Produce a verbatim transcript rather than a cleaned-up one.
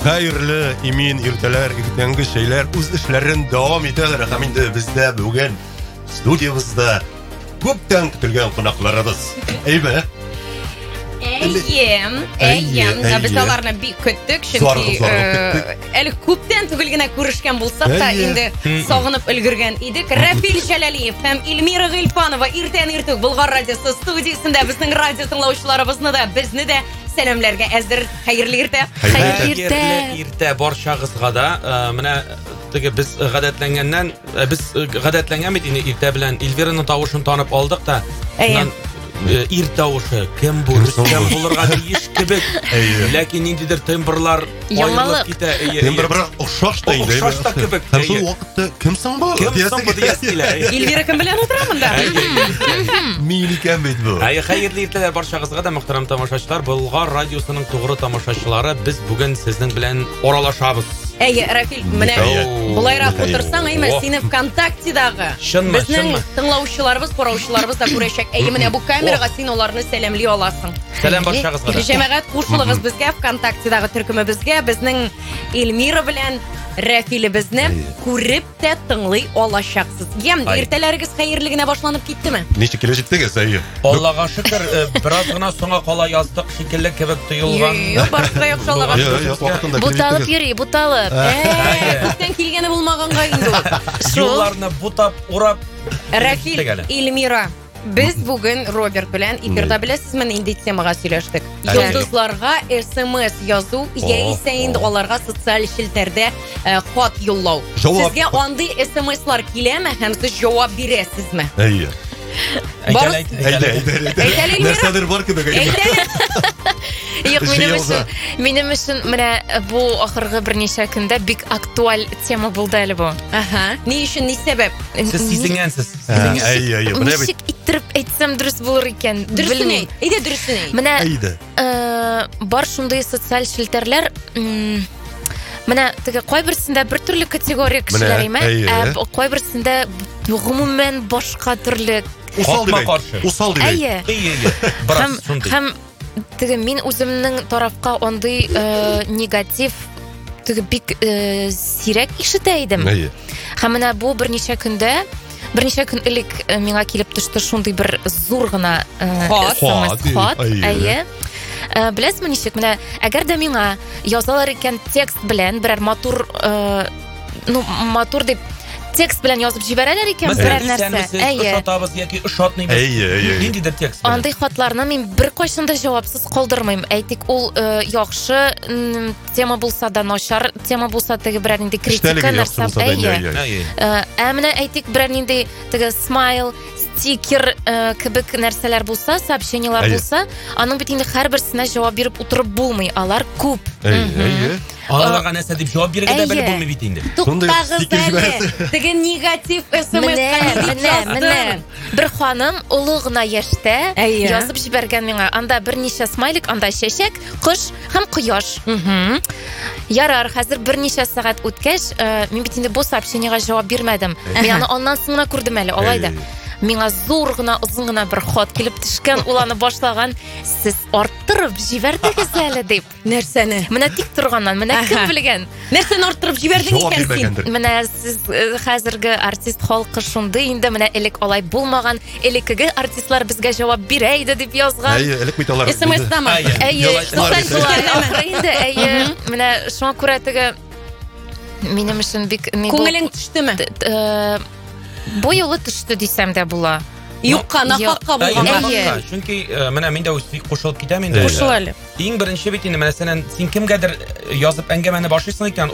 Hayırlı, imin irteler, irtengi şeyler, uz işlerin devam eder. Hem indi bizde bugün stüdyomuzda köpten kütülgen konaklarımız. İyi mi? Eyyem, eyyem. Biz alarına bir küttük. Çünkü el köpten tügülgene görüşken bulsak da indi soğunup ülgürgen idik. Rafil Jalaliyev hem İlmira Gülpanova irten irtük Bulgar Radyosu stüdyosunda bizning radyo tinglovchilarimizni da bizni de selamlarga azdir. Hayırlı irte. Hayırlı irte. Irte barchag'izga da mana biz g'adatlanganndan biz g'adatlangan medini irte bilan Elviraning tovushini tanib oldik da. Ir tavışı kim bu? Kim bulurga deyiş kibik. Lakin indidir temperlar ayrılıp gite. Temper biraz oşaş da indi. Oşaş da kibik. Hem şu vakitte kimsin bu? Kimsin bu diyesiyle. Elvira kim bilen oturamın da. Miniken bit bu. Ay hayırlı irteler barchag'izga da muhtaram tomoshachilar. Bulgar radyosunun to'g'ri tomoshachiları biz bugun sizning bilan oralaşabız. Ey Rafil, mene bulayrak otursan, ey men seni VKontakte'dagi bizning tinglovchilarimiz, ko'ruvchilarimiz da ko'rishak. Ey mene bu kameraga sen ularni selamlay olasan. Selam barchag'izga. Jamoat qo'shilimiz bizga VKontakte'dagi turkumimizga bizning Elmira bilan Rafil bizni ko'rib de tinglay olashaqsiz. Yem ertalarigiz xayrligina boshlanib ketdimi? Necha kelishibdi sayyi? Allohga shukr, birozgina so'nga qola yozdik, shekilli kibik tuyulgan. Yo'q, boshqa yo'q Allohga. Yo'q, yo'q, vaqtida. Bu talib yuri, bu talib. Bizden kelgani bo'lmaganqa endi u. Yo'llarni butap, urab Rafil, Elmira. Biz bugün Robert bilan efirda bilasizmi endi temaga söylashdik. Yulduzlarga S M S yozuv, yaisa endi ularga sotsial shilterda xat yo'llaw. Sizga onday S M S'lar kelami ham siz javob berasizmi? Ayyo. Aytay, aytay. Narsadir bor ki Yo'q, mening uchun, mening uchun mana bu oxirgi bir necha kunda big aktual tema bo'ldi hali bu. Aha. Ne uchun, ne sabab? Siz sezingansiz. Ayyo, ayyo. Buni nechik ittirib aytsam durust bo'lar ekan. Bilmayman. Edi durustini. Mana bor shunday sotsial shilterlar mana tege qo'y birsida bir turli kategoriya kishilar emas, qo'y birsida umuman boshqa turli usal qarshi. Usal deydi. Ayyo. Ham ham tege men o'zimning tarafqa onday negativ tege big sirak eshitaydim. Ham mana bu bir necha kunda bir necha kun ilk menga kelib tushdi shunday bir zo'rgina xat. Ayyo. Bilasizmi nishik, mana agarda menga yozalar ekan tekst bilan biror motor ну motor deb tekst bilan yozib jibaralar ekan biror narsa. Ayyo. Shotamiz yoki shotniymiz. Ayyo, ayyo. Indidir tekst. Onday xatlarni men bir qo'shimda javobsiz qoldirmayman. Aytik, ul yaxshi tema bo'lsa-da, noshar tema bo'lsa-da, biror endi kritika narsa. Ayyo. Amina aytik biror endi tega smile stiker kibik narsalar bo'lsa, сообщениялар bo'lsa, aning bitinde har birisine javob berib o'tirib bo'lmay, alar ko'p. Ayyo. Alarga narsa deb javob berganda bilib bo'lmay bitinde. Degan negativ S M S mana bir xonim ulug'na yoshda yozib jibergan menga. Anda bir necha smaylik, anda shashak, qush ham quyosh. Yarar, hozir bir necha soat o'tgach, men bitinde bu сообщениyaga javob bermadim. Men uni ondan so'ngra ko'rdim hali, olayda. Menga zo'rgina, uzungina bir xat kelib tushgan, ularni boshlagan, siz orttirib jiberdingiz hali deb. Narsani? Mana tik turgandan, mana kim bilgan. Narsani orttirib jiberding ekansiz. Mana siz hozirgi artist xalqi shunday, endi mana elek olay bo'lmagan, elekigi artistlar bizga javob beraydi deb yozgan. Ayyo, elek mitolar. S M S-dami? Ayyo, endi ayyo, mana shuna ko'ra tega mening uchun big ko'ngling tushdimi? Bu yo'li tushdi desam da bo'la. Yo'qqa, nafaqqa bo'lgan. Chunki mana menda o'zi qo'shilib ketaman endi. Qo'shilib. Eng birinchi bit endi masalan sen kimgadir yozib angamani boshlaysan ekan,